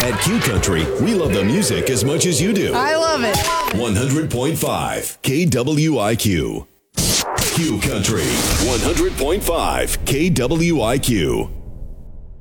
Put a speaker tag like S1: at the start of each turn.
S1: At Q Country, we love the music as much as you do.
S2: I love it.
S1: 100.5 KWIQ. Q Country, 100.5 KWIQ.